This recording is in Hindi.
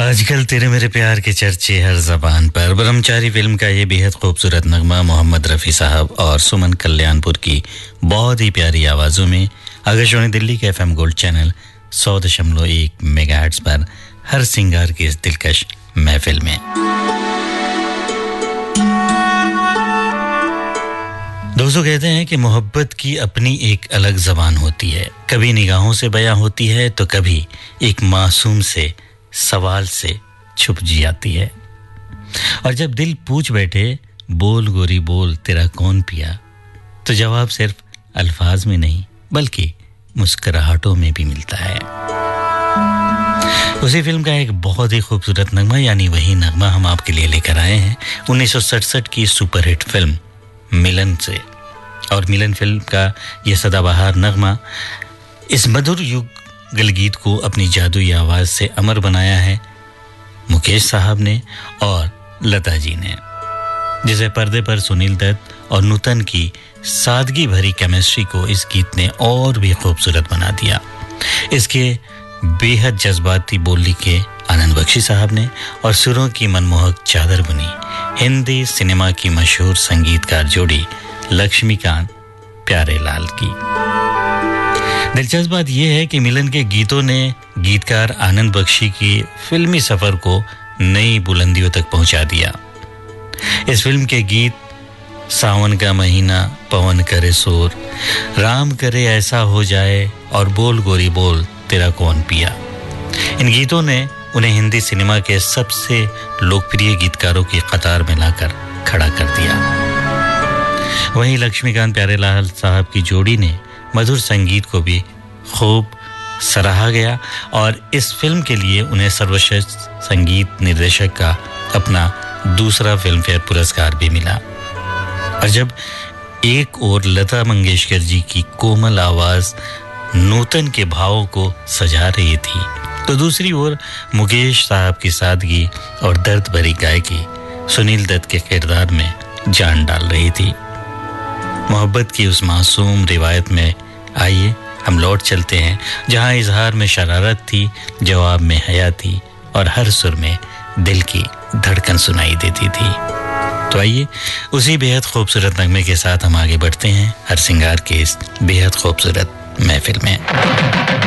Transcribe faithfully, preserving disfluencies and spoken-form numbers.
आजकल तेरे मेरे प्यार के चर्चे हर ज़बान पर। ब्रह्मचारी फिल्म का ये बेहद खूबसूरत नगमा मोहम्मद रफ़ी साहब और सुमन कल्याणपुर की बहुत ही प्यारी आवाज़ों में आकाशवाणी दिल्ली के एफएम गोल्ड चैनल सौ दशमलव एक मेगाहर्ट्ज़ पर हर सिंगार की इस दिलकश महफिल में। दोस्तों, कहते हैं कि मोहब्बत की अपनी एक अलग ज़बान होती है। कभी निगाहों से बयां होती है तो कभी एक मासूम से सवाल से छुप जी आती है। और जब दिल पूछ बैठे बोल गोरी बोल तेरा कौन पिया, तो जवाब सिर्फ अल्फाज में नहीं बल्कि मुस्कुराहटों में भी मिलता है। उसी फिल्म का एक बहुत ही खूबसूरत नगमा, यानी वही नगमा हम आपके लिए लेकर आए हैं उन्नीस सौ सड़सठ की सुपरहिट फिल्म मिलन से। और मिलन फिल्म का यह सदाबहार नगमा, इस मधुर युगल गीत को अपनी जादुई आवाज़ से अमर बनाया है मुकेश साहब ने और लता जी ने, जिसे पर्दे पर सुनील दत्त और नूतन की सादगी भरी केमिस्ट्री को इस गीत ने और भी खूबसूरत बना दिया। इसके बेहद जज्बाती बोल लिखे आनंद बख्शी साहब ने और सुरों की मनमोहक चादर बुनी हिंदी सिनेमा की मशहूर संगीतकार जोड़ी लक्ष्मीकांत प्यारेलाल की। दिलचस्प बात यह है कि मिलन के गीतों ने गीतकार आनंद बख्शी की फिल्मी सफर को नई बुलंदियों तक पहुंचा दिया। इस फिल्म के गीत सावन का महीना, पवन करे शोर, राम करे ऐसा हो जाए और बोल गोरी बोल तेरा कौन पिया, इन गीतों ने उन्हें हिंदी सिनेमा के सबसे लोकप्रिय गीतकारों की कतार में लाकर खड़ा कर दिया। वहीं लक्ष्मीकांत प्यारेलाल साहब की जोड़ी ने मधुर संगीत को भी खूब सराहा गया और इस फिल्म के लिए उन्हें सर्वश्रेष्ठ संगीत निर्देशक का अपना दूसरा फिल्मफेयर पुरस्कार भी मिला। और जब एक ओर लता मंगेशकर जी की कोमल आवाज़ नूतन के भावों को सजा रही थी, तो दूसरी ओर मुकेश साहब की सादगी और दर्द भरी गायकी सुनील दत्त के किरदार में जान डाल रही थी। मोहब्बत की उस मासूम रिवायत में आइए हम लौट चलते हैं जहां इजहार में शरारत थी, जवाब में हया थी और हर सुर में दिल की धड़कन सुनाई देती थी। तो आइए उसी बेहद खूबसूरत नगमे के साथ हम आगे बढ़ते हैं हर सिंगार के इस बेहद खूबसूरत महफिल में।